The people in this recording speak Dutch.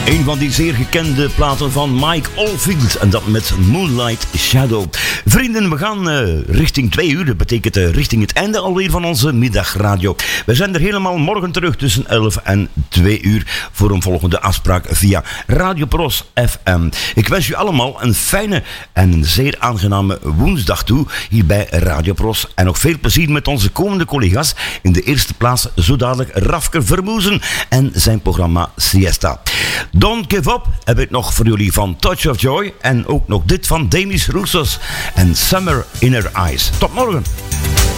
Een van die zeer gekende platen van Mike Oldfield. En dat met Moonlight Shadow. Vrienden, we gaan richting 2 uur. Dat betekent richting het einde alweer van onze middagradio. We zijn er helemaal morgen terug tussen 11 en 2 uur. Voor een volgende afspraak via Radio Pros FM. Ik wens u allemaal een fijne en een zeer aangename woensdag toe. Hier bij Radio Pros. En nog veel plezier met onze komende collega's. In de eerste plaats zo dadelijk Rafker Vermoezen en zijn programma Siesta. Don't Give Up heb ik nog voor jullie van Touch of Joy. En ook nog dit van Demis Roussos en Summer in Her Eyes. Tot morgen.